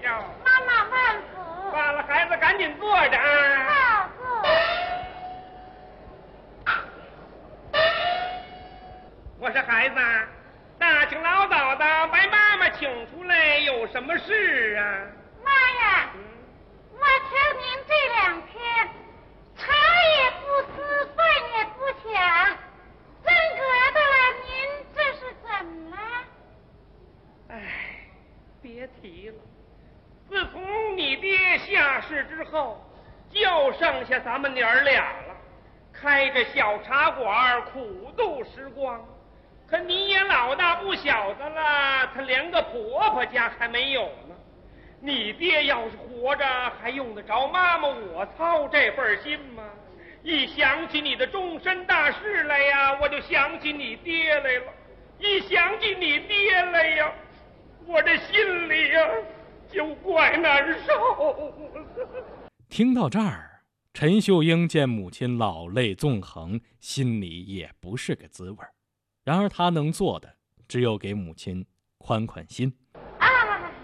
哟。 妈妈万福。 罢了，孩子赶紧坐着啊。 好坐。 我说孩子，大清老早的把妈妈请出来，有什么事啊？ 妈呀，我瞧您这两天茶也不思，饭也不想，真格的了，您这是怎么了？ 哎，别提了，自从你爹下世之后，就剩下咱们娘儿俩了，开着小茶馆苦度时光。可你也老大不小的了，他连个婆婆家还没有呢。你爹要是活着，还用得着妈妈我操这份心吗？一想起你的终身大事来呀，我就想起你爹来了。一想起你爹来呀，我这心里呀就怪难受。 听到这儿，陈秀英见母亲老泪纵横，心里也不是个滋味。然而她能做的，只有给母亲宽宽心。